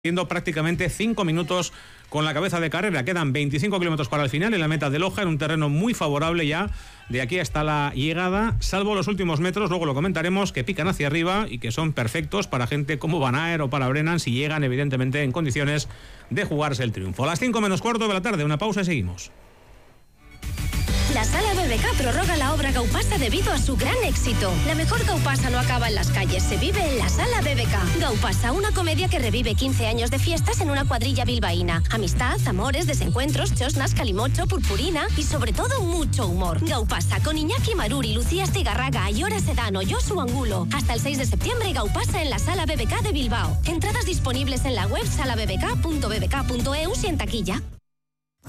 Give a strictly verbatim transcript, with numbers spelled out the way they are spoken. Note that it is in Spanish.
Siendo prácticamente cinco minutos con la cabeza de carrera. Quedan veinticinco kilómetros para el final en la meta de Loja, en un terreno muy favorable ya de aquí hasta la llegada, salvo los últimos metros, luego lo comentaremos, que pican hacia arriba y que son perfectos para gente como Van Aert o para Brennan, si llegan evidentemente en condiciones de jugarse el triunfo. A las cinco menos cuarto de la tarde, una pausa y seguimos. La Sala B B K prorroga la obra Gaupasa debido a su gran éxito. La mejor Gaupasa no acaba en las calles, se vive en la Sala B B K. Gaupasa, una comedia que revive quince años de fiestas en una cuadrilla bilbaína. Amistad, amores, desencuentros, chosnas, calimocho, purpurina y sobre todo mucho humor. Gaupasa, con Iñaki Maruri, Lucía Estigarraga, Ayora Sedano, Josu Angulo. Hasta el seis de septiembre, Gaupasa en la Sala B B K de Bilbao. Entradas disponibles en la web sala b b k punto b b k punto e u y en taquilla.